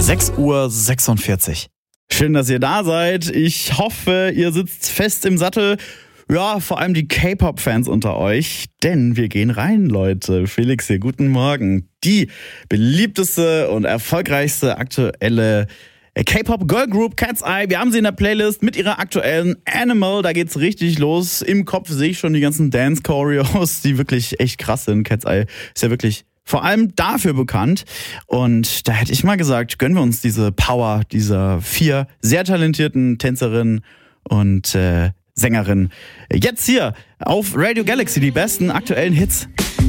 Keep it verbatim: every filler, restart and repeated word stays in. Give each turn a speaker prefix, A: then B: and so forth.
A: sechs Uhr sechsundvierzig. Schön, dass ihr da seid. Ich hoffe, ihr sitzt fest im Sattel. Ja, vor allem die K-Pop-Fans unter euch, denn wir gehen rein, Leute. Felix hier, guten Morgen. Die beliebteste und erfolgreichste aktuelle K-Pop-Girl-Group Cat's Eye. Wir haben sie in der Playlist mit ihrer aktuellen Animal. Da geht's richtig los. Im Kopf sehe ich schon die ganzen Dance-Choreos, die wirklich echt krass sind. Cat's Eye ist ja wirklich vor allem dafür bekannt. Und da hätte ich mal gesagt, gönnen wir uns diese Power dieser vier sehr talentierten Tänzerinnen und äh, Sängerinnen. Jetzt hier auf Radio Galaxy, die besten aktuellen Hits.